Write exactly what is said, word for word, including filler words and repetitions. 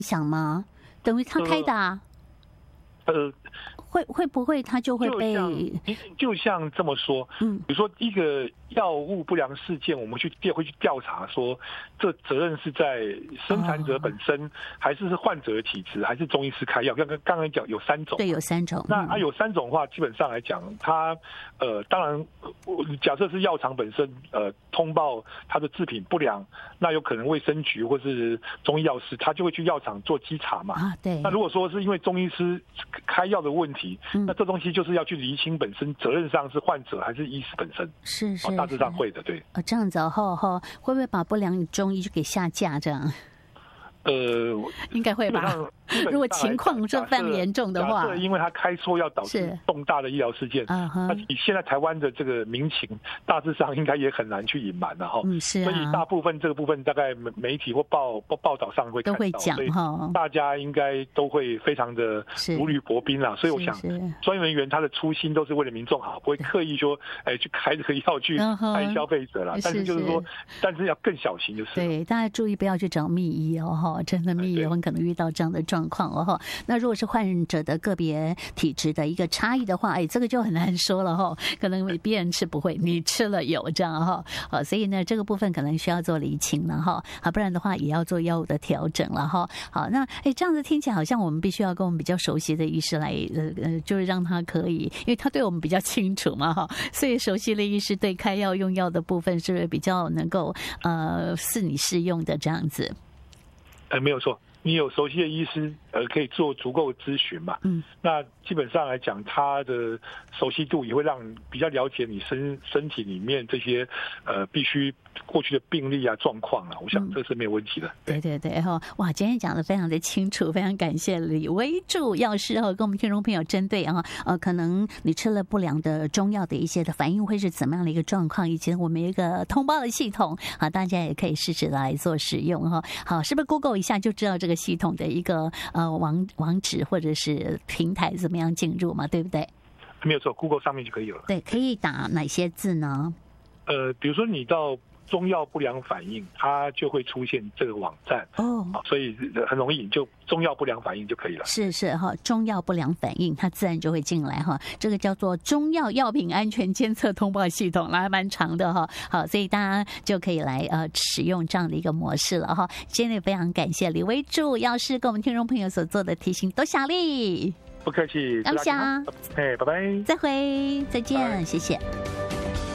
想吗？等于他开打， 呃。呃会会不会他就会被就像这么说，嗯，比如说一个药物不良事件，我们去调会去调查说，这责任是在生产者本身，哦、还是是患者的体质，还是中医师开药？刚刚刚刚讲有三种， 对，有三种。 那啊有三种的话，基本上来讲，他呃，当然，假设是药厂本身呃通报它的制品不良，那有可能卫生局或是中医药师，他就会去药厂做稽查嘛。 啊，对。 那如果说是因为中医师开药的问题，嗯、那这东西就是要去厘清本身责任上是患者还是医师本身， 是是， 大致上会的，对。 哦，这样子哦，吼，会不会把不良中医就给下架这样？ 呃， 应该会吧。如果情况是非常严重的话， 因为他开错要导致重大的医疗事件，那以现在台湾的这个民情，大致上应该也很难去隐瞒了哈。 嗯，是啊。 所以大部分这个部分大概媒体或报报道上会都会讲哈， 大家应该都会非常的如履薄冰啦。所以我想，专业人员他的初心都是为了民众好，不会刻意说，哎，去开这个药去害消费者啦。但是就是说，但是要更小心就是。 对，大家注意不要去找密医哦，哈，真的密医很可能遇到这样的状况哦，哈。那如果是患者的个别体质的一个差异的话，哎，这个就很难说了哈。可能别人吃不会，你吃了有这样哈。好，所以呢，这个部分可能需要做厘清了哈。好，不然的话也要做药物的调整了哈。好，那哎，这样子听起来好像我们必须要跟我们比较熟悉的医师来，呃呃，就是让他可以，因为他对我们比较清楚嘛哈。所以熟悉的医师对开药用药的部分是不是比较能够呃是你适用的这样子？ 呃，没有错。你有熟悉的医师，呃，可以做足够咨询嘛？嗯，那基本上来讲，他的熟悉度也会让比较了解你身身体里面这些呃必须过去的病例啊、状况啊，我想这是没有问题的。嗯、 对对对哈，哇，今天讲的非常的清楚，非常感谢李威助药师哈，跟我们听众朋友针对啊呃，可能你吃了不良的中药的一些的反应会是怎么样的一个状况，以及我们有一个通报的系统啊，大家也可以试着来做使用哈。好，是不是 Google 一下就知道这个系统的一个呃网网址或者是平台怎么样进入嘛？对不对？ 没有错 ，Google 上面就可以有了。 对，可以打哪些字呢？ 呃，比如说你到中药不良反应，它就会出现这个网站哦，所以很容易，你就中药不良反应就可以了。 是是哈，中药不良反应，它自然就会进来哈。这个叫做中药药品安全监测通报系统，还蛮长的哈。好，所以大家就可以来呃使用这样的一个模式了哈。今天也非常感谢李威助药师跟我们听众朋友所做的提醒，多谢你。 不客气， 感谢， 哎，拜拜， 再会，再见，谢谢。